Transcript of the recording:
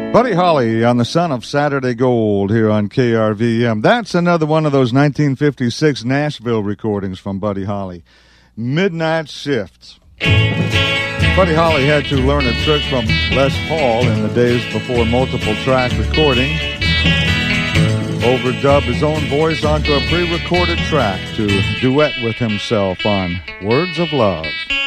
Buddy Holly on the Son of Saturday Gold here on KRVM. That's another one of those 1956 Nashville recordings from Buddy Holly. Midnight Shift. Buddy Holly had to learn a trick from Les Paul in the days before multiple track recording. Overdub his own voice onto a pre-recorded track to duet with himself on Words of Love.